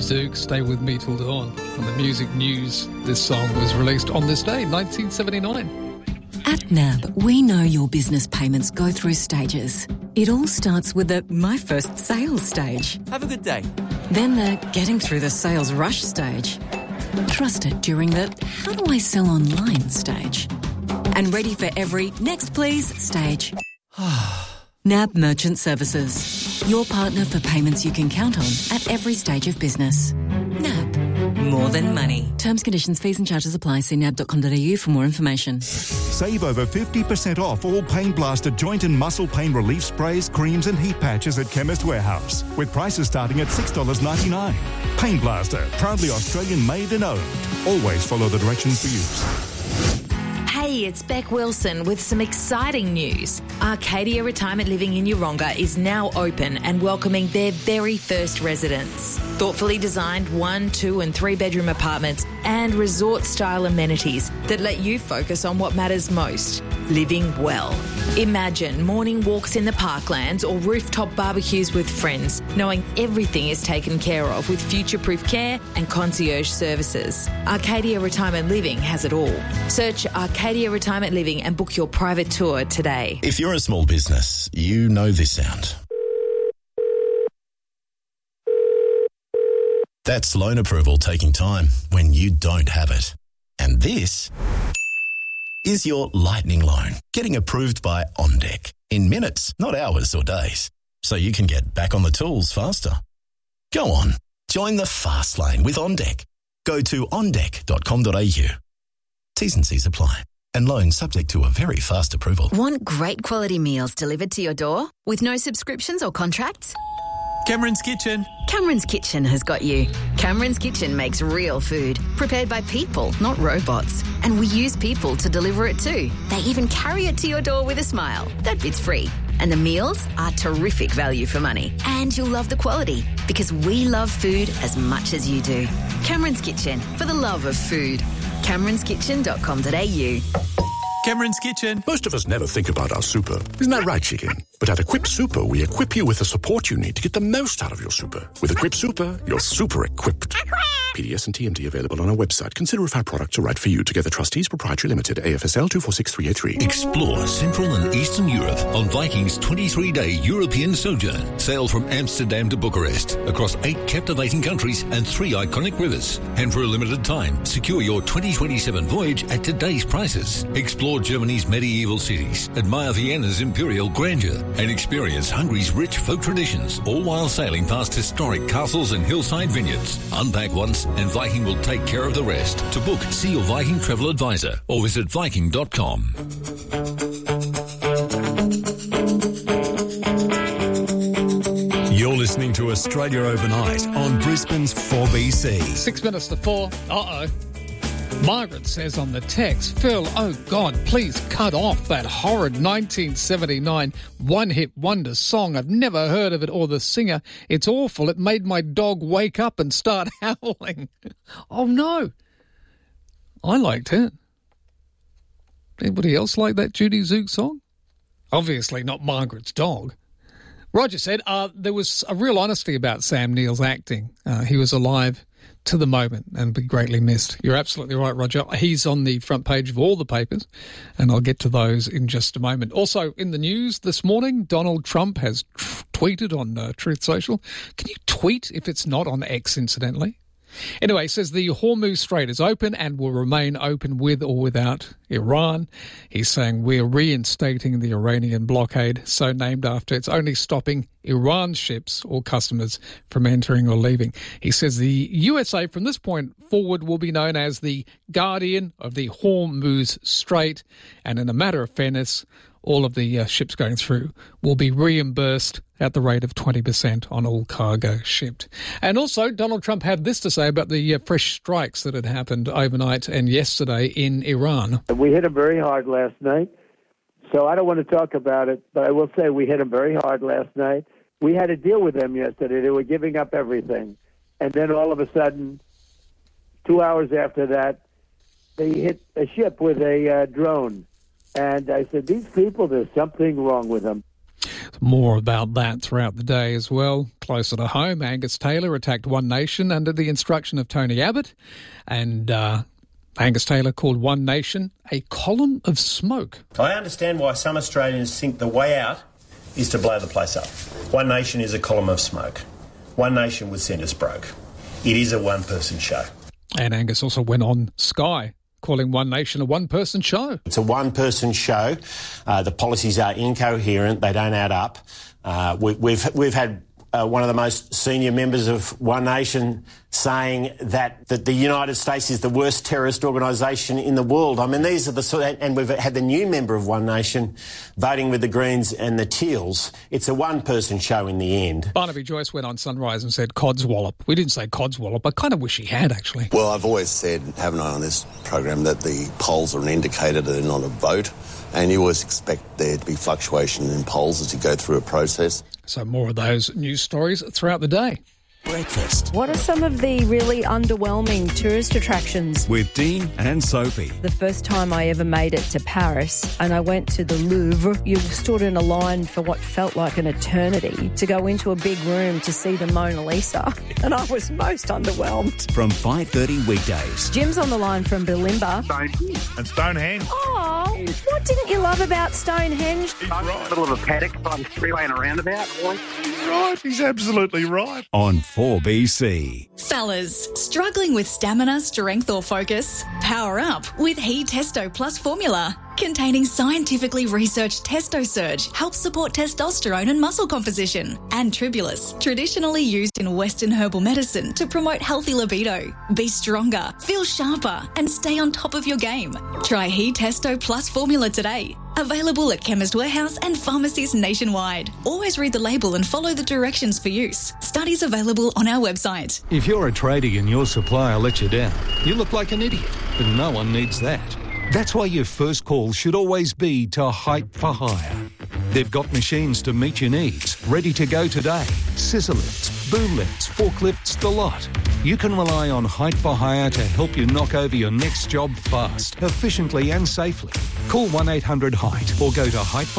Zook, Stay With Me Till Dawn. On the music news, this song was released on this day, 1979. At NAB, we know your business payments go through stages. It all starts with the My First Sales stage. Have a good day. Then the Getting Through the Sales Rush stage. Trusted during the How Do I Sell Online stage. And ready for every Next Please stage. NAB Merchant Services. Your partner for payments you can count on at every stage of business. NAB. More than money. Terms, conditions, fees and charges apply. See nab.com.au for more information. Save over 50% off all Pain Blaster joint and muscle pain relief sprays, creams and heat patches at Chemist Warehouse, with prices starting at $6.99. Pain Blaster, proudly Australian made and owned. Always follow the directions for use. Hey, it's Beck Wilson with some exciting news. Arcadia Retirement Living in Yeronga is now open and welcoming their very first residents. Thoughtfully designed 1, 2 and 3 bedroom apartments and resort-style amenities that let you focus on what matters most, living well. Imagine morning walks in the parklands or rooftop barbecues with friends, knowing everything is taken care of with future-proof care and concierge services. Arcadia Retirement Living has it all. Search Arcadia Retirement Living and book your private tour today. If you're a small business, you know this sound. That's loan approval taking time when you don't have it. And this is your lightning loan getting approved by OnDeck in minutes, not hours or days, so you can get back on the tools faster. Go on, join the fast lane with OnDeck. Go to ondeck.com.au. T's and C's apply. And loans subject to a very fast approval. Want great quality meals delivered to your door with no subscriptions or contracts? Cameron's Kitchen. Cameron's Kitchen has got you. Cameron's Kitchen makes real food, prepared by people, not robots. And we use people to deliver it too. They even carry it to your door with a smile. That bit's free. And the meals are terrific value for money. And you'll love the quality, because we love food as much as you do. Cameron's Kitchen, for the love of food. Cameron'sKitchen.com.au. Cameron's Kitchen. Most of us never think about our super. Isn't that right, Chicken? But at Equip Super, we equip you with the support you need to get the most out of your super. With Equip Super, you're super equipped. PDS and TMD available on our website. Consider if our products are right for you. Together Trustees Proprietary Limited, AFSL 246383. Explore Central and Eastern Europe on Viking's 23-day European sojourn. Sail from Amsterdam to Bucharest, across 8 captivating countries and 3 iconic rivers. And for a limited time, secure your 2027 voyage at today's prices. Explore Germany's medieval cities, admire Vienna's imperial grandeur, and experience Hungary's rich folk traditions, all while sailing past historic castles and hillside vineyards. Unpack once and Viking will take care of the rest. To book, see your Viking travel advisor or visit Viking.com. You're listening to Australia Overnight on Brisbane's 4BC. 6 minutes to 4. Margaret says on the text, Phil, oh God, please cut off that horrid 1979 one-hit wonder song. I've never heard of it or the singer. It's awful. It made my dog wake up and start howling. Oh no. I liked it. Anybody else like that Judy Zook song? Obviously not Margaret's dog. Roger said there was a real honesty about Sam Neill's acting. He was alive to the moment and be greatly missed. You're absolutely right, Roger. He's on the front page of all the papers, and I'll get to those in just a moment. Also, in the news this morning, Donald Trump has tweeted on Truth Social. Can you tweet if it's not on X, incidentally? Anyway, he says the Hormuz Strait is open and will remain open with or without Iran. He's saying we're reinstating the Iranian blockade, so named after it's only stopping Iran ships or customers from entering or leaving. He says the USA from this point forward will be known as the guardian of the Hormuz Strait, and in a matter of fairness, all of the ships going through will be reimbursed at the rate of 20% on all cargo shipped. And also, Donald Trump had this to say about the fresh strikes that had happened overnight and yesterday in Iran. We hit them very hard last night, so I don't want to talk about it, but I will say we hit them very hard last night. We had to deal with them yesterday. They were giving up everything. And then all of a sudden, 2 hours after that, they hit a ship with a drone. And I said, these people, there's something wrong with them. More about that throughout the day as well. Closer to home, Angus Taylor attacked One Nation under the instruction of Tony Abbott, and Angus Taylor called One Nation a column of smoke. I understand why some Australians think the way out is to blow the place up. One Nation is a column of smoke. One Nation would send us broke. It is a one-person show. And Angus also went on Sky, calling One Nation a one-person show. It's a one-person show. The policies are incoherent. They don't add up. We've had one of the most senior members of One Nation saying that the United States is the worst terrorist organisation in the world. I mean, these are the and we've had the new member of One Nation voting with the Greens and the Teals. It's a one-person show in the end. Barnaby Joyce went on Sunrise and said codswallop. We didn't say codswallop. I kind of wish he had, actually. Well, I've always said, haven't I, on this program, that the polls are an indicator, they're not a vote. And you always expect there to be fluctuation in polls as you go through a process. So more of those news stories throughout the day. Breakfast. What are some of the really underwhelming tourist attractions? With Dean and Sophie. The first time I ever made it to Paris and I went to the Louvre, you stood in a line for what felt like an eternity to go into a big room to see the Mona Lisa. And I was most underwhelmed. From 5:30 weekdays. Jim's on the line from Bulimba. And Stonehenge. Oh, what didn't you love about Stonehenge? He's right. In the middle of a paddock by the freeway and a roundabout. He's right. He's absolutely right. On 4BC. Fellas, struggling with stamina, strength or focus? Power up with He Testo Plus formula. Containing scientifically researched Testo Surge helps support testosterone and muscle composition. And Tribulus, traditionally used in Western herbal medicine to promote healthy libido. Be stronger, feel sharper and stay on top of your game. Try He Testo Plus formula today. Available at Chemist Warehouse and pharmacies nationwide. Always read the label and follow the directions for use. Studies available on our website. If you're a tradie and your supplier lets you down, you look like an idiot, but no one needs that. That's why your first call should always be to Height for Hire. They've got machines to meet your needs, ready to go today. Scissor lifts, boom lifts, forklifts, the lot. You can rely on Height for Hire to help you knock over your next job fast, efficiently and safely. Call 1-800-HEIGHT or go to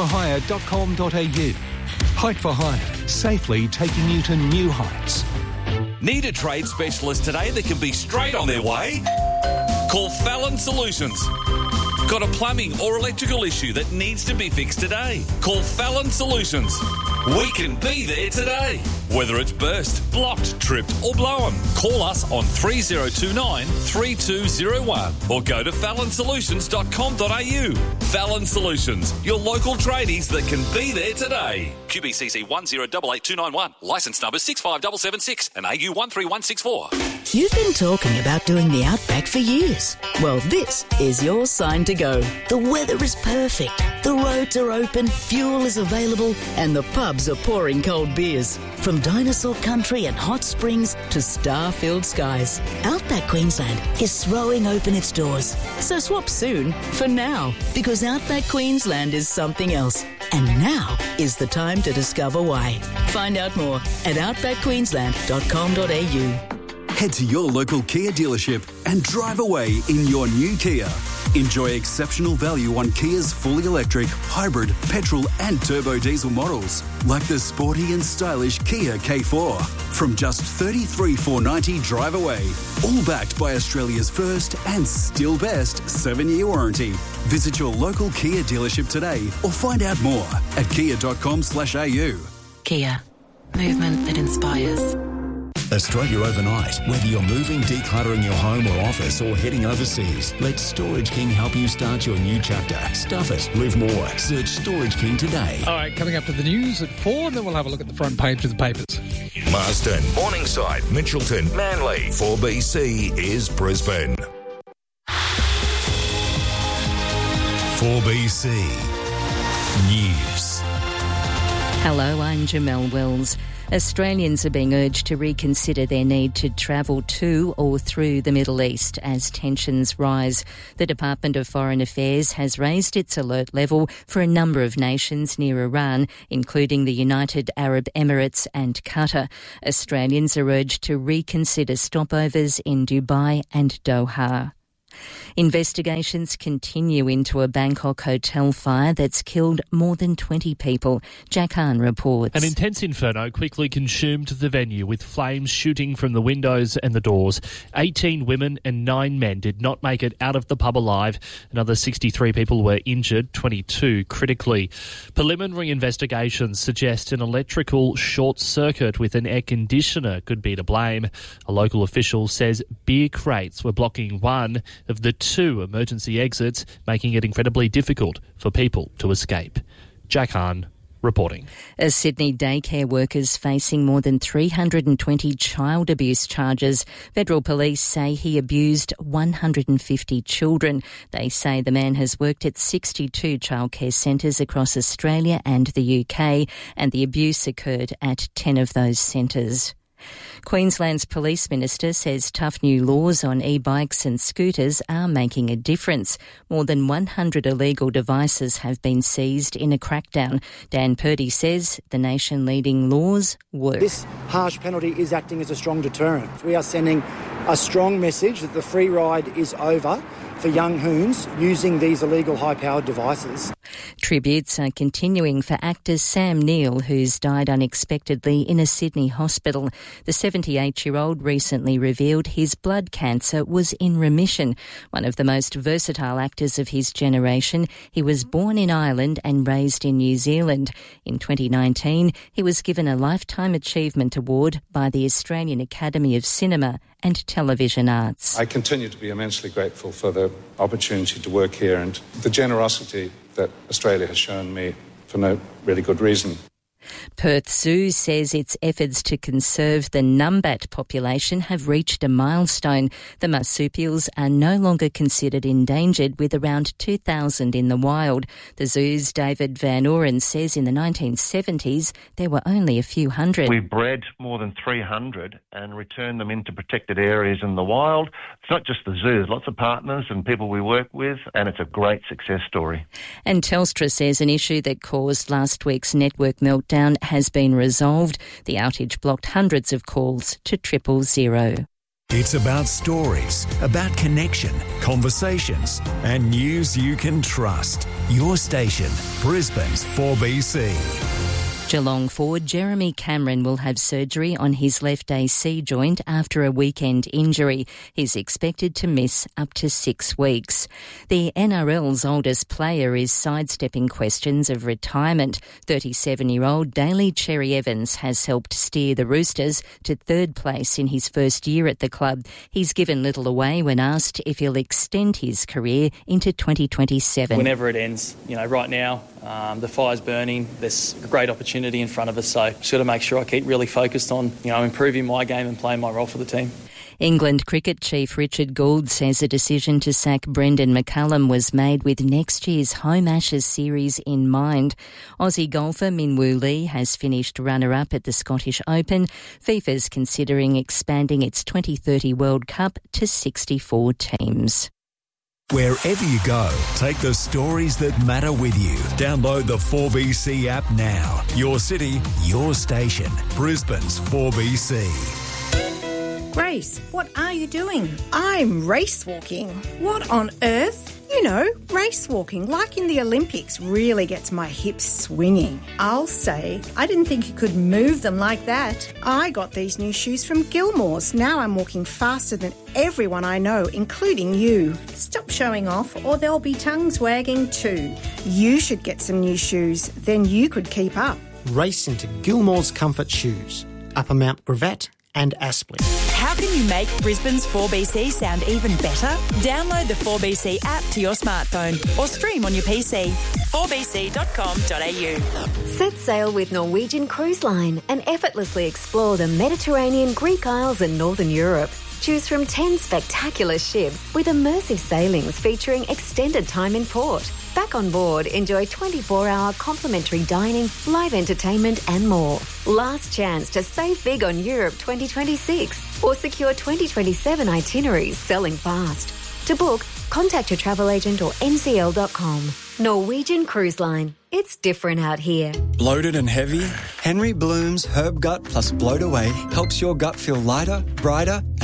heightforhire.com.au. Height for Hire, safely taking you to new heights. Need a trade specialist today that can be straight on their way? Call Fallon Solutions. Got a plumbing or electrical issue that needs to be fixed today? Call Fallon Solutions. We can be there today. Whether it's burst, blocked, tripped or blown, call us on 3029 3201 or go to fallonsolutions.com.au. Fallon Solutions, your local tradies that can be there today. QBCC 1088291, licence number 65776 and AU 13164. You've been talking about doing the Outback for years. Well, this is your sign to go. The weather is perfect, the roads are open, fuel is available, and the pubs are pouring cold beers. From dinosaur country and hot springs to star-filled skies, Outback Queensland is throwing open its doors. So swap soon for now, because Outback Queensland is something else. And now is the time to discover why. Find out more at outbackqueensland.com.au. Head to your local Kia dealership and drive away in your new Kia. Enjoy exceptional value on Kia's fully electric, hybrid, petrol and turbo diesel models, like the sporty and stylish Kia K4. From just $33,490 drive away, all backed by Australia's first and still best 7-year warranty. Visit your local Kia dealership today or find out more at kia.com/au. Kia. Movement that inspires. Australia Overnight. Whether you're moving, decluttering your home or office, or heading overseas, let Storage King help you start your new chapter. Stuff it. Live more. Search Storage King today. All right, coming up to the news at 4, then we'll have a look at the front page of the papers. Marsden, Morningside, Mitchelton, Manly. 4BC is Brisbane. 4BC News. Hello, I'm Jamelle Wells. Australians are being urged to reconsider their need to travel to or through the Middle East as tensions rise. The Department of Foreign Affairs has raised its alert level for a number of nations near Iran, including the United Arab Emirates and Qatar. Australians are urged to reconsider stopovers in Dubai and Doha. Investigations continue into a Bangkok hotel fire that's killed more than 20 people. Jack Hahn reports. An intense inferno quickly consumed the venue, with flames shooting from the windows and the doors. 18 women and 9 men did not make it out of the pub alive. Another 63 people were injured, 22 critically. Preliminary investigations suggest an electrical short circuit with an air conditioner could be to blame. A local official says beer crates were blocking one of the 2 emergency exits, making it incredibly difficult for people to escape. Jack Hahn reporting. A Sydney daycare worker's facing more than 320 child abuse charges. Federal police say he abused 150 children. They say the man has worked at 62 childcare centres across Australia and the UK, and the abuse occurred at 10 of those centres. Queensland's police minister says tough new laws on e-bikes and scooters are making a difference. More than 100 illegal devices have been seized in a crackdown. Dan Purdy says the nation-leading laws work. This harsh penalty is acting as a strong deterrent. We are sending a strong message that the free ride is over for young hoons using these illegal high-powered devices. Tributes are continuing for actor Sam Neill, who's died unexpectedly in a Sydney hospital. The 78-year-old recently revealed his blood cancer was in remission. One of the most versatile actors of his generation, he was born in Ireland and raised in New Zealand. In 2019, he was given a Lifetime Achievement Award by the Australian Academy of Cinema and Television Arts. I continue to be immensely grateful for the opportunity to work here and the generosity that Australia has shown me for no really good reason. Perth Zoo says its efforts to conserve the numbat population have reached a milestone. The marsupials are no longer considered endangered, with around 2,000 in the wild. The zoo's David Van Oren says in the 1970s there were only a few hundred. We bred more than 300 and returned them into protected areas in the wild. It's not just the zoo, there's lots of partners and people we work with, and it's a great success story. And Telstra says an issue that caused last week's network meltdown has been resolved. The outage blocked hundreds of calls to 000. It's about stories, about connection, conversations, and news you can trust. Your station, Brisbane's 4BC. Geelong forward Jeremy Cameron will have surgery on his left AC joint after a weekend injury. He's expected to miss up to 6 weeks. The NRL's oldest player is sidestepping questions of retirement. 37-year-old Daly Cherry Evans has helped steer the Roosters to 3rd place in his first year at the club. He's given little away when asked if he'll extend his career into 2027. Whenever it ends, right now, the fire's burning. There's a great opportunity in front of us, so just got to make sure I keep really focused on, improving my game and playing my role for the team. England cricket chief Richard Gould says a decision to sack Brendan McCullum was made with next year's Home Ashes series in mind. Aussie golfer Min Woo Lee has finished runner-up at the Scottish Open. FIFA's considering expanding its 2030 World Cup to 64 teams. Wherever you go, take the stories that matter with you. Download the 4BC app now. Your city, your station. Brisbane's 4BC. Grace, what are you doing? I'm race walking. What on earth? Race walking, like in the Olympics, really gets my hips swinging. I'll say, I didn't think you could move them like that. I got these new shoes from Gilmore's. Now I'm walking faster than everyone I know, including you. Stop showing off or there'll be tongues wagging too. You should get some new shoes, then you could keep up. Race into Gilmore's Comfort Shoes, Upper Mount Gravatt and Aspley. How can you make Brisbane's 4BC sound even better? Download the 4BC app to your smartphone or stream on your PC. 4bc.com.au. Set sail with Norwegian Cruise Line and effortlessly explore the Mediterranean, Greek Isles and Northern Europe. Choose from 10 spectacular ships with immersive sailings featuring extended time in port. Back on board, enjoy 24-hour complimentary dining, live entertainment and more. Last chance to save big on Europe 2026 or secure 2027 itineraries selling fast. To book, contact your travel agent or ncl.com. Norwegian Cruise Line. It's different out here. Bloated and heavy? Henry Bloom's Herb Gut plus Bloat Away helps your gut feel lighter, brighter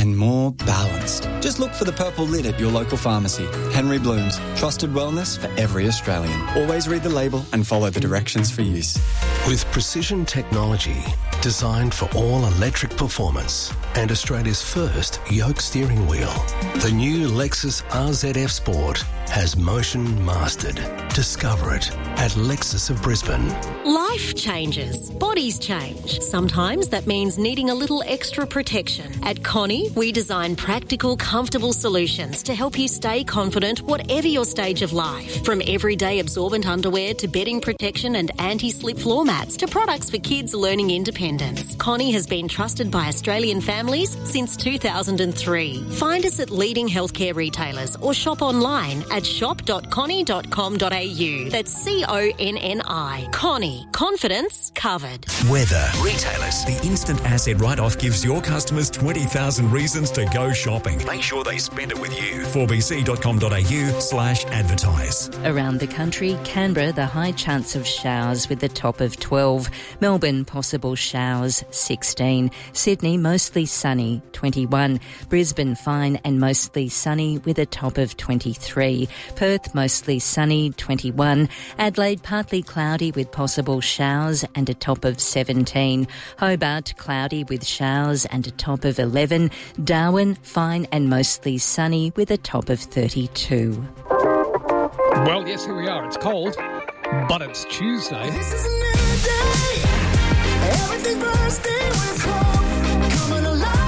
and more balanced. Just look for the purple lid at your local pharmacy. Henry Blooms, trusted wellness for every Australian. Always read the label and follow the directions for use. With precision technology designed for all electric performance and Australia's first yoke steering wheel, the new Lexus RZF Sport has motion mastered. Discover it at Lexus of Brisbane. Life changes. Bodies change. Sometimes that means needing a little extra protection. At Connie, we design practical, comfortable solutions to help you stay confident whatever your stage of life. From everyday absorbent underwear to bedding protection and anti-slip floor mats to products for kids learning independence. Connie has been trusted by Australian families since 2003. Find us at leading healthcare retailers or shop online at shop.connie.com.au. That's CONNI. Connie. Confidence covered. Weather. Retailers. The instant asset write-off gives your customers 20,000 reasons to go shopping. Make sure they spend it with you. 4bc.com.au/advertise. Around the country, Canberra, the high chance of showers with a top of 12. Melbourne, possible showers, 16. Sydney, mostly sunny, 21. Brisbane, fine and mostly sunny with a top of 23. Perth, mostly sunny, 21. Adelaide, partly cloudy with possible showers and a top of 17. Hobart, cloudy with showers and a top of 11. Darwin, fine and mostly sunny with a top of 32. Well, yes, here we are. It's cold, but it's Tuesday. This is a new day. Everything bursting with hope. Coming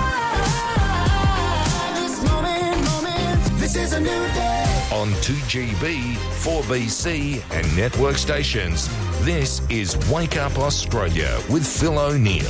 alive. This moment. This is a new day. On 2GB, 4BC and network stations, this is Wake Up Australia with Phil O'Neill.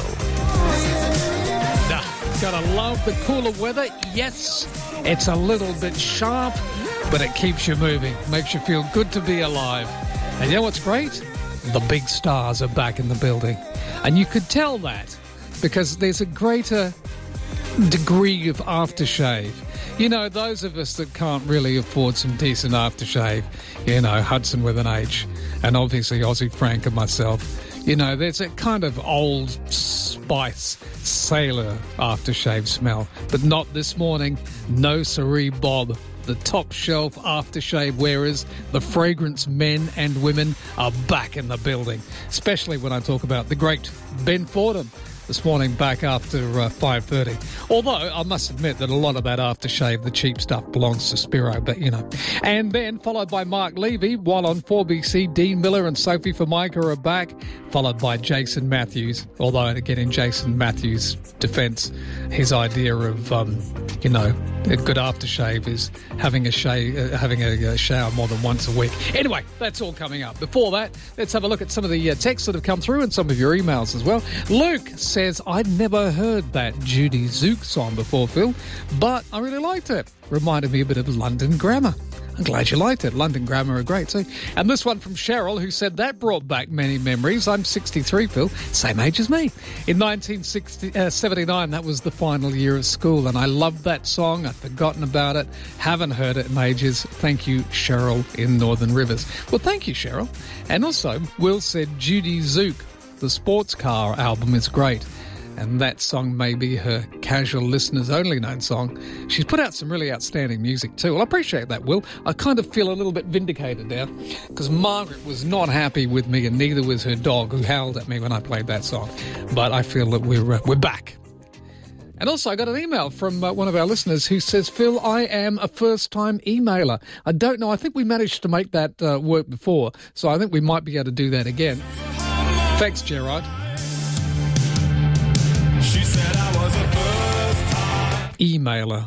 Gotta love the cooler weather. Yes, it's a little bit sharp, but it keeps you moving. Makes you feel good to be alive. And you know what's great? The big stars are back in the building. And you could tell that because there's a greater degree of aftershave. You know, those of us that can't really afford some decent aftershave, you know, Hudson with an H, and obviously Aussie Frank and myself, you know, there's a kind of Old Spice sailor aftershave smell. But not this morning. No siree, Bob. The top shelf aftershave wearers, the fragrance men and women are back in the building. Especially when I talk about the great Ben Fordham this morning back after 5:30. Although I must admit that a lot of that aftershave, the cheap stuff, belongs to Spiro, but you know. And then followed by Mark Levy, while on 4BC, Dean Miller and Sophie Formica are back, followed by Jason Matthews. Although, again, in Jason Matthews' defence, his idea of, you know, a good aftershave is having a shower more than once a week. Anyway, that's all coming up. Before that, let's have a look at some of the texts that have come through and some of your emails as well. Luke says, I'd never heard that Judy Zook song before, Phil, but I really liked it. Reminded me a bit of London Grammar. I'm glad you liked it. London Grammar are great too. And this one from Cheryl, who said that brought back many memories. I'm 63, Phil, same age as me. In 1979, that was the final year of school, and I loved that song. I'd forgotten about it, haven't heard it in ages. Thank you, Cheryl in Northern Rivers. Well, thank you, Cheryl. And also, Will said Judy Zook, the sports car album is great. And that song may be her casual listeners only known song. She's put out some really outstanding music too. Well, I appreciate that, Will. I kind of feel a little bit vindicated now because Margaret was not happy with me and neither was her dog, who howled at me when I played that song. But I feel that we're back. And also I got an email from one of our listeners who says, Phil, I am a first-time emailer. I don't know. I think we managed to make that work before, so I think we might be able to do that again. Thanks, Gerard. She said I was a first-time emailer.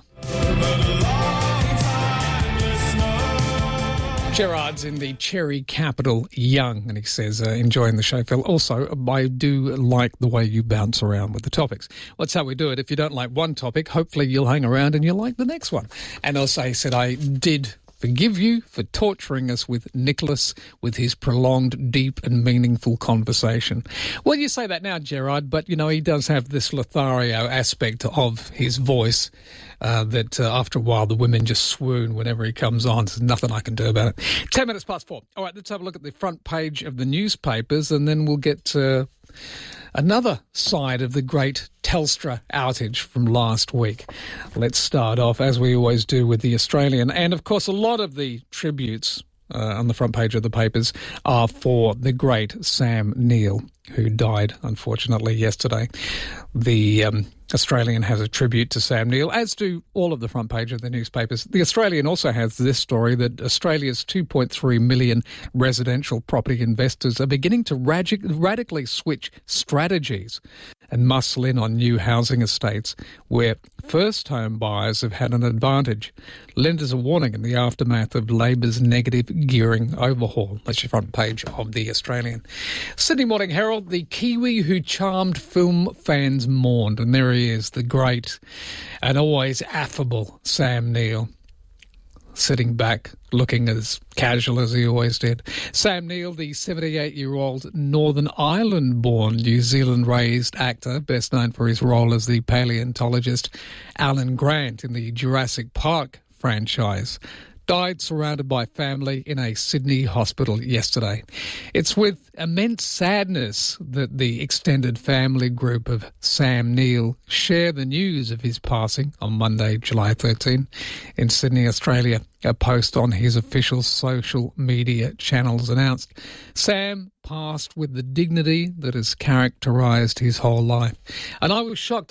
Gerard's in the Cherry capital, Young, and he says, enjoying the show, Phil. Also, I do like the way you bounce around with the topics. Well, that's how we do it. If you don't like one topic, hopefully you'll hang around and you'll like the next one. And also he said, I did forgive you for torturing us with Nicholas with his prolonged, deep and meaningful conversation. Well, you say that now, Gerard, but, you know, he does have this Lothario aspect of his voice that after a while the women just swoon whenever he comes on. There's nothing I can do about it. 10 minutes past 4. All right, let's have a look at the front page of the newspapers and then we'll get Another side of the great Telstra outage from last week. Let's start off, as we always do, with the Australian. And, of course, a lot of the tributes on the front page of the papers are for the great Sam Neill, who died, unfortunately, yesterday. The Australian has a tribute to Sam Neill, as do all of the front page of the newspapers. The Australian also has this story that Australia's 2.3 million residential property investors are beginning to radically switch strategies and muscle in on new housing estates where first home buyers have had an advantage. Lenders are warning in the aftermath of Labor's negative gearing overhaul. That's your front page of the Australian. Sydney Morning Herald, the Kiwi who charmed film fans mourned. And there he is, the great and always affable Sam Neill, sitting back, looking as casual as he always did. Sam Neill, the 78-year-old Northern Ireland-born, New Zealand-raised actor, best known for his role as the paleontologist Alan Grant in the Jurassic Park franchise, died surrounded by family in a Sydney hospital yesterday. It's with immense sadness that the extended family group of Sam Neill share the news of his passing on Monday, July 13, in Sydney, Australia. A post on his official social media channels announced Sam passed with the dignity that has characterised his whole life. And I was shocked.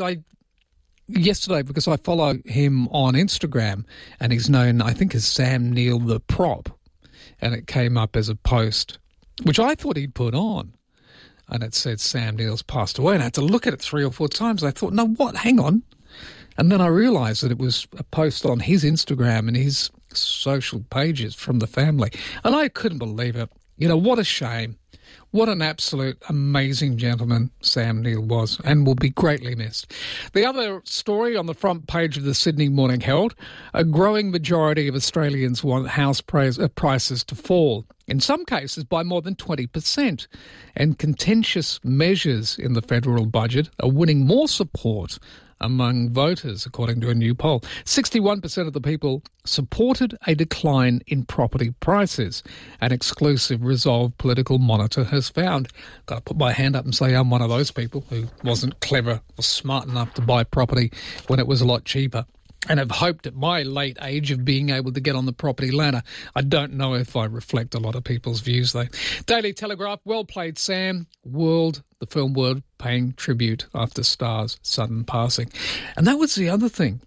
Yesterday, because I follow him on Instagram, and he's known, I think, as Sam Neill the Prop, and it came up as a post, which I thought he'd put on, and it said Sam Neill's passed away, and I had to look at it 3 or 4 times. I thought, no, what? Hang on. And then I realised that it was a post on his Instagram and his social pages from the family, and I couldn't believe it. You know, what a shame. What an absolute amazing gentleman Sam Neill was, and will be greatly missed. The other story on the front page of the Sydney Morning Herald, a growing majority of Australians want house prices to fall, in some cases by more than 20%, and contentious measures in the federal budget are winning more support among voters, according to a new poll. 61% of the people supported a decline in property prices, an exclusive Resolve political monitor has found. Got to put my hand up and say I'm one of those people who wasn't clever or smart enough to buy property when it was a lot cheaper, and have hoped at my late age of being able to get on the property ladder. I don't know if I reflect a lot of people's views, though. Daily Telegraph, well played, Sam. The film world, paying tribute after Star's sudden passing. And that was the other thing.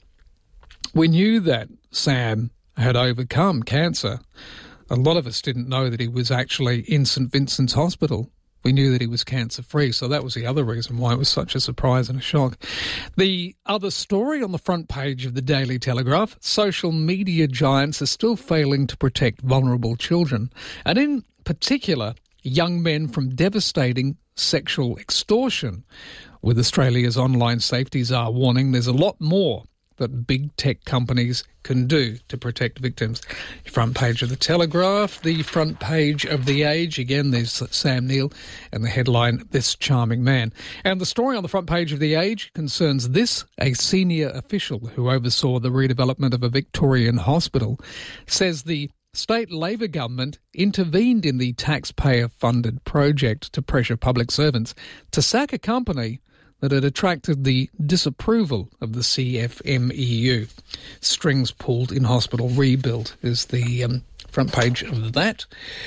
We knew that Sam had overcome cancer. A lot of us didn't know that he was actually in St Vincent's Hospital. We knew that he was cancer-free, so that was the other reason why it was such a surprise and a shock. The other story on the front page of the Daily Telegraph, social media giants are still failing to protect vulnerable children, and in particular, young men from devastating sexual extortion. With Australia's online safety czar warning there's a lot more that big tech companies can do to protect victims. Front page of the Telegraph, the front page of The Age. Again, there's Sam Neill and the headline, This Charming Man. And the story on the front page of The Age concerns this. A senior official who oversaw the redevelopment of a Victorian hospital says the state Labor government intervened in the taxpayer-funded project to pressure public servants to sack a company that had attracted the disapproval of the CFMEU. Strings pulled in hospital rebuild is the front page of that.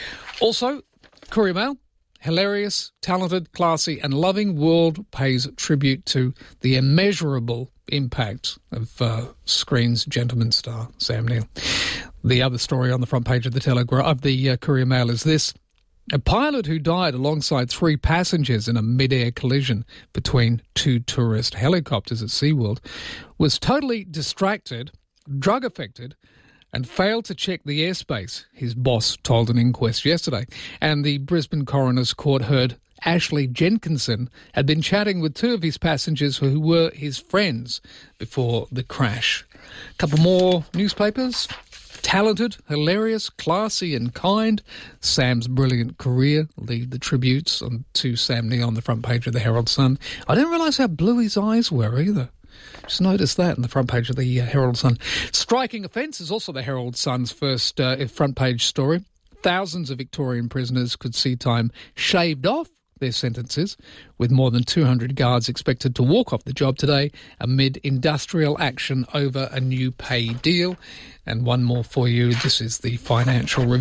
Also, Courier Mail, hilarious, talented, classy and loving world pays tribute to the immeasurable impact of screen's gentleman star, Sam Neill. The other story on the front page of the Telegraph, of the Courier Mail, is this. A pilot who died alongside 3 passengers in a mid-air collision between 2 tourist helicopters at SeaWorld was totally distracted, drug-affected, and failed to check the airspace, his boss told an inquest yesterday. And the Brisbane Coroner's Court heard Ashley Jenkinson had been chatting with 2 of his passengers who were his friends before the crash. A couple more newspapers. Talented, hilarious, classy and kind. Sam's brilliant career lead the tributes to Sam Neill on the front page of the Herald Sun. I didn't realise how blue his eyes were either. Just noticed that on the front page of the Herald Sun. Striking offence is also the Herald Sun's first front page story. Thousands of Victorian prisoners could see time shaved off their sentences, with more than 200 guards expected to walk off the job today amid industrial action over a new pay deal. And one more for you. This is the Financial Review.